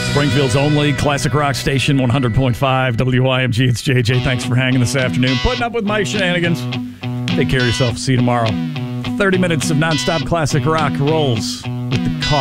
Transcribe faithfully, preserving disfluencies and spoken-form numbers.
Springfield's only classic rock station, one hundred point five W I M G. It's J J. Thanks for hanging this afternoon. Putting up with my shenanigans. Take care of yourself. See you tomorrow. thirty minutes of nonstop classic rock rolls with the car.